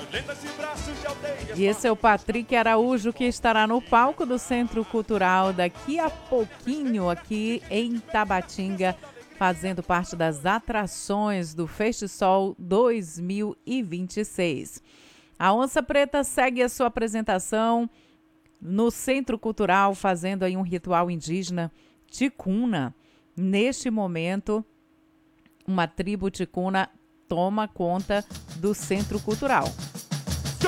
E esse é o Patrick Araújo, que estará no palco do Centro Cultural daqui a pouquinho, aqui em Tabatinga, fazendo parte das atrações do FestiSol 2026. A Onça Preta segue a sua apresentação no Centro Cultural, fazendo aí um ritual indígena ticuna. Neste momento, uma tribo ticuna toma conta do Centro Cultural.